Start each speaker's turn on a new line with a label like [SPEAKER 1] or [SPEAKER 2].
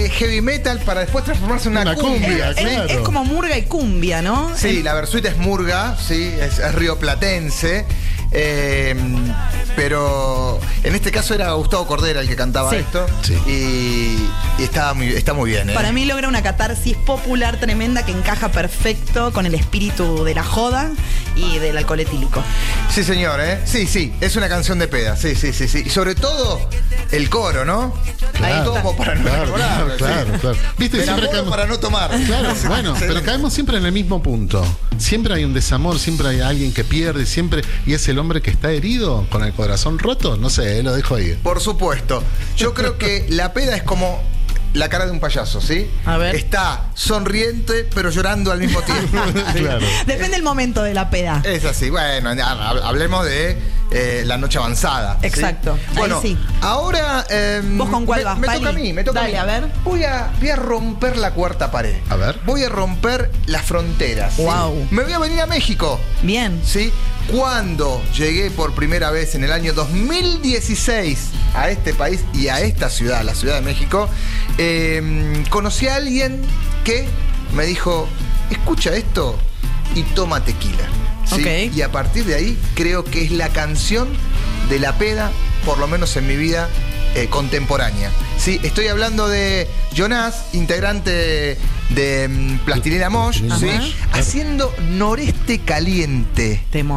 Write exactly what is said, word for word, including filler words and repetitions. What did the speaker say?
[SPEAKER 1] de heavy metal para después transformarse en una,
[SPEAKER 2] Una
[SPEAKER 1] cumbia.
[SPEAKER 2] cumbia,
[SPEAKER 3] Es,
[SPEAKER 2] claro.
[SPEAKER 3] es como murga y cumbia, ¿no?
[SPEAKER 1] Sí, la Versuit es murga, sí, es, es rioplatense. Eh, pero en este caso era Gustavo Cordera el que cantaba
[SPEAKER 3] Sí.
[SPEAKER 1] esto.
[SPEAKER 2] Sí.
[SPEAKER 1] Y, y está, muy, está muy bien, ¿eh?
[SPEAKER 3] Para mí logra una catarsis popular tremenda que encaja perfecto con el espíritu de la joda y del alcohol etílico.
[SPEAKER 1] Sí, señor, ¿eh? Sí, sí, es una canción de peda, sí, sí, sí, sí. Y sobre todo el coro, ¿no?
[SPEAKER 2] Claro.
[SPEAKER 1] Todo como para no
[SPEAKER 2] Claro,
[SPEAKER 1] enamorar,
[SPEAKER 2] claro, claro,
[SPEAKER 1] sí.
[SPEAKER 2] claro. Viste,
[SPEAKER 1] Me
[SPEAKER 2] siempre
[SPEAKER 1] enamoro
[SPEAKER 2] caemos-
[SPEAKER 1] para no tomar.
[SPEAKER 2] Claro, bueno,
[SPEAKER 1] Sí.
[SPEAKER 2] pero caemos siempre en el mismo punto. Siempre hay un desamor, siempre hay alguien que pierde, siempre. Y es el hombre que está herido, con el corazón roto. No sé, eh, lo dejo ahí.
[SPEAKER 1] Por supuesto. Yo creo que la peda es como la cara de un payaso, ¿sí?
[SPEAKER 3] A ver.
[SPEAKER 1] Está sonriente, pero llorando al mismo tiempo. ¿sí?
[SPEAKER 2] Claro.
[SPEAKER 3] Depende del momento de la peda.
[SPEAKER 1] Es así. Bueno, ya, hab- hablemos de eh, la noche avanzada. ¿sí?
[SPEAKER 3] Exacto. Ahí
[SPEAKER 1] Bueno,
[SPEAKER 3] sí.
[SPEAKER 1] ahora. eh,
[SPEAKER 3] ¿Vos con cuál
[SPEAKER 1] me,
[SPEAKER 3] vas,
[SPEAKER 1] Me
[SPEAKER 3] Pali?
[SPEAKER 1] toca a mí, me toca
[SPEAKER 3] Dale,
[SPEAKER 1] a mí.
[SPEAKER 3] a ver.
[SPEAKER 1] Voy a, voy a romper la cuarta pared.
[SPEAKER 2] A ver.
[SPEAKER 1] Voy a romper las fronteras. ¿sí?
[SPEAKER 3] Guau.
[SPEAKER 1] Me voy a venir a México.
[SPEAKER 3] Bien.
[SPEAKER 1] ¿Sí? Cuando llegué por primera vez en el año dos mil dieciséis a este país y a esta ciudad, la Ciudad de México, eh, conocí a alguien que me dijo, escucha esto y toma tequila. ¿sí?
[SPEAKER 3] Ok.
[SPEAKER 1] Y a partir de ahí creo que es la canción de la peda, por lo menos en mi vida eh, contemporánea. ¿sí? Estoy hablando de Jonás, integrante de mm, Plastilina Mosh,
[SPEAKER 2] Plastilina
[SPEAKER 1] ¿sí?
[SPEAKER 3] Mosh,
[SPEAKER 2] claro.
[SPEAKER 1] haciendo Noreste Caliente.
[SPEAKER 3] Temón.